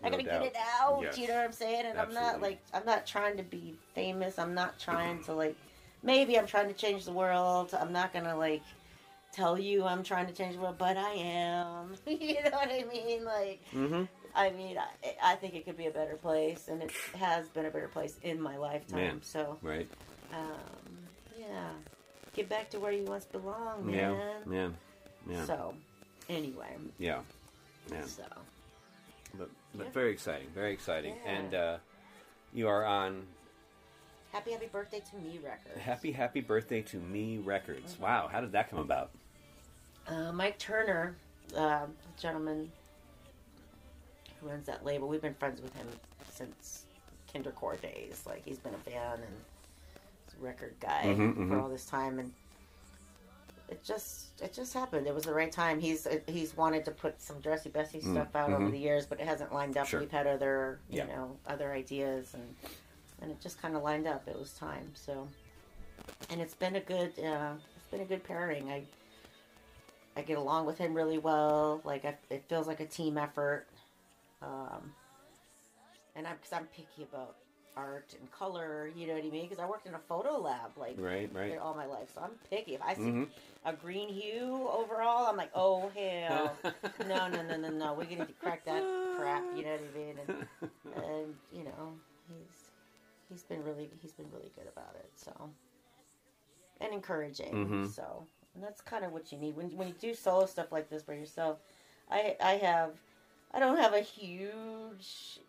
I gotta doubt. get it out. Yes. You know what I'm saying? And Absolutely. I'm not trying to be famous. I'm not trying to like. Maybe I'm trying to change the world. I'm not gonna like tell you I'm trying to change the world, but I am. You know what I mean? Like, I mean, I think it could be a better place, and it has been a better place in my lifetime. Man. So, Right. yeah, get back to where you once belong, man. Yeah. So, anyway, Yeah. so But very exciting. Very exciting. Yeah. And you are on happy birthday to me records. Happy Birthday to Me Records. Wow. How did that come about? Mike Turner, the gentleman who runs that label, we've been friends with him since Kindercore days. Like, he's been a fan and he's a record guy for all this time, and it just happened. It was the right time. He's wanted to put some Dressy Bessie stuff out over the years, but it hasn't lined up. Sure. We've had other other ideas, and it just kind of lined up. It was time. So, and it's been a good pairing. I get along with him really well. Like, it feels like a team effort. And because I'm picky about art and color, you know what I mean? Because I worked in a photo lab, like, right. all my life, so I'm picky. If I see a green hue overall, I'm like, oh hell, no, we're gonna crack that crap, you know what I mean? And you know, he's been really good about it, so, and encouraging, so, and that's kind of what you need when you do solo stuff like this by yourself. I don't have a huge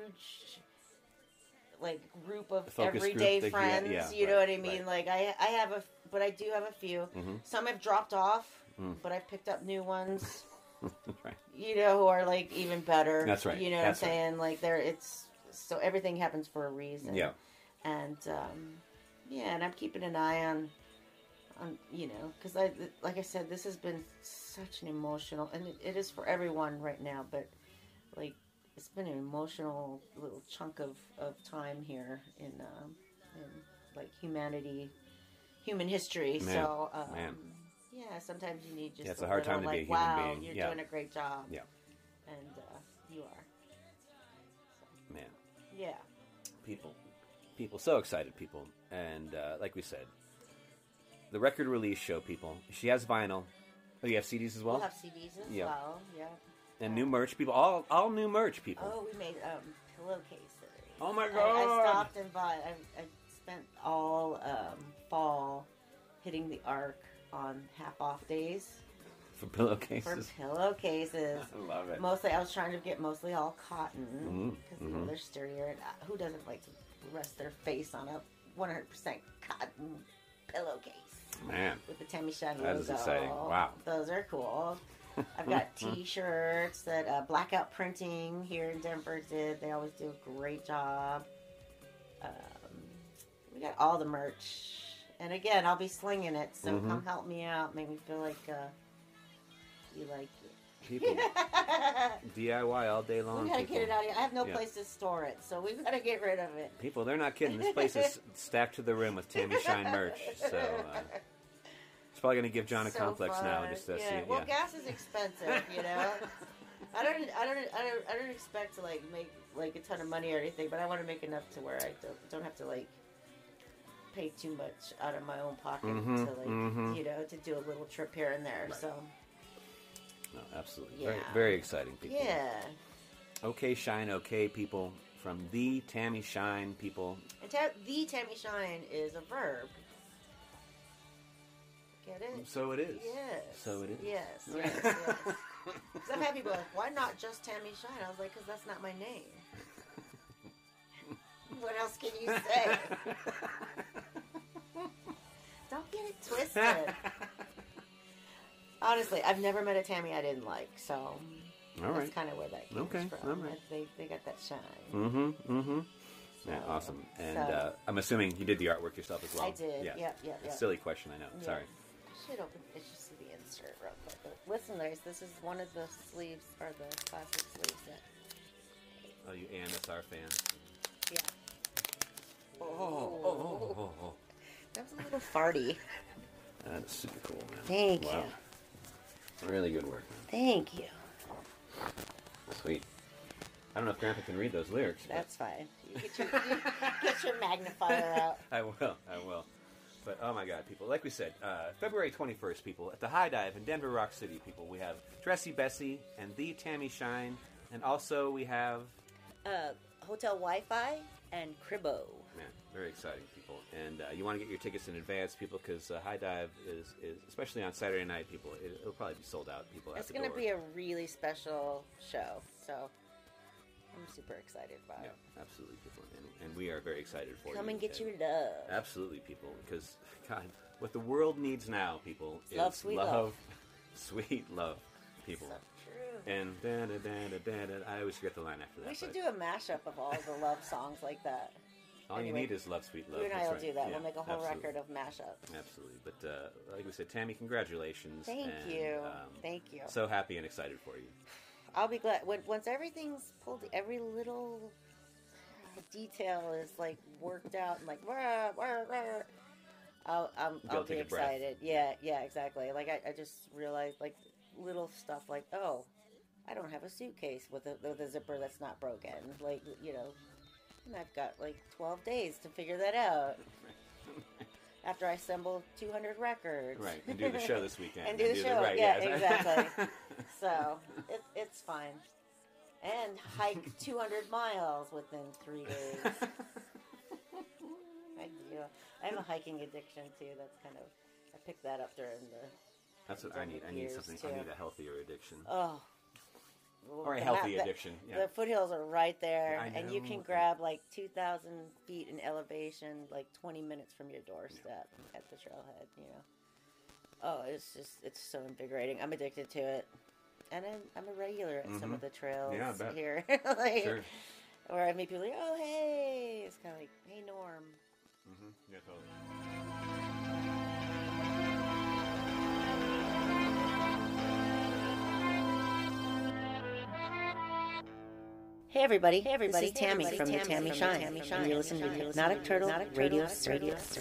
like group of Focus everyday group friends. You know what I mean? Like I have but I do have a few. Some have dropped off, but I've picked up new ones. Right. You know, who are like even better. That's right. You know what I'm saying? Like so everything happens for a reason. Yeah. And and I'm keeping an eye on you know, because like I said, this has been such an emotional, and it is for everyone right now, but like it's been an emotional little chunk of time here in like human history. Man. So Man. yeah, sometimes you need just it's a hard time to be a human wow, being. you're doing a great job. Yeah. And you are. So, Man. yeah. People, so excited, people. And like we said, the record release show, people. She has vinyl. Oh, you have CDs as well? We'll have CDs as well, yeah. And new merch, people. All new merch, people. Oh, we made pillowcases. Oh my I God! stopped and bought. I spent all fall hitting the Arc on half-off days. For pillowcases? For pillowcases. I love it. Mostly, I was trying to get mostly all cotton. Because, you know, they're sturdier. And who doesn't like to rest their face on a 100% cotton pillowcase? Man. With the Tammy Shine logo. That is exciting. Wow. Those are cool. I've got T-shirts that Blackout Printing here in Denver did. They always do a great job. We got all the merch. And again, I'll be slinging it, so come help me out. Make me feel like you like it. People, DIY all day long. We gotta people. get it out of here. I have no place to store it, so we've got to get rid of it. People, they're not kidding. This place is stacked to the rim with Tammy Shine merch. So it's probably going to give John a complex fun. now. Just to see it. Well, gas is expensive, you know. I don't expect to like make like a ton of money or anything, but I want to make enough to where I don't have to like pay too much out of my own pocket to like you know, to do a little trip here and there. Right. So. No, absolutely. Yeah. Very, very exciting, people. Yeah. Okay, Shine, okay, people. From the Tammy Shine, people. And the Tammy Shine is a verb. Get it? So it is. Yes. So it is. Yes. Because I've had people like, why not just Tammy Shine? I was like, because that's not my name. What else can you say? Don't get it twisted. Honestly, I've never met a Tammy I didn't like, so that's kind of where that came from. All right. They got that shine. So, yeah, awesome. And I'm assuming you did the artwork yourself as well. I did. Yeah. Yep. Silly question, I know. Yeah. Sorry. I should open it just to the insert real quick. But listeners, this is one of the sleeves, or the classic sleeves that... Oh, you AMSR fans. Yeah. Oh. That was a little farty. That's super cool, man. Thank you. Really good work, man. Thank you. Sweet. I don't know if Grandpa can read those lyrics. That's fine. You get your magnifier out. I will. But, oh my God, people. Like we said, February 21st, people, at the High Dive in Denver Rock City, people, we have Dressy Bessie and the Tammy Shine. And also we have... Hotel Wi-Fi and Cribbo. Man, very exciting, people. And you want to get your tickets in advance, people, because High Dive is, especially on Saturday night, people, it'll probably be sold out, people. It's going to be a really special show, so I'm super excited about it. Yeah, absolutely, people. And we are very excited for you. Come and get your love. Absolutely, people, because, God, what the world needs now, people, is love, sweet love. Sweet love, people. So true. And I always forget the line after that. We should do a mashup of all the love songs like that. All you need is Love, Sweet Love. You and I will right. do that. Yeah, we'll make a whole absolutely. record of mashups. Absolutely. But like we said, Tammy, congratulations. Thank you. Thank you. So happy and excited for you. I'll be glad once everything's pulled. Every little detail is like worked out and like I'll be excited. Yeah, exactly. Like I just realized like little stuff like, oh, I don't have a suitcase with a zipper that's not broken. Like, you know, and I've got like 12 days to figure that out. After I assemble 200 records. Right, and do the show this weekend. and do the show, right, yeah, exactly. So, it's fine. And hike 200 miles within 3 days. I do. I have a hiking addiction, too. That's kind of... I picked that up during the... That's what I need. I need something... Too. I need a healthier addiction. Oh. Or a healthy addiction. Yeah. The foothills are right there, I know. and you can grab like 2,000 feet in elevation, like 20 minutes from your doorstep at the trailhead. You know, oh, it's so invigorating. I'm addicted to it, and I'm a regular at some of the trails here. Like, sure. Where I meet people like, oh hey, it's kind of like, hey Norm. Mm-hmm. Yeah, totally. Hey everybody, this is Tammy from the Tammy Shine. And you're listening to Hypnotic Turtle Radio Circus.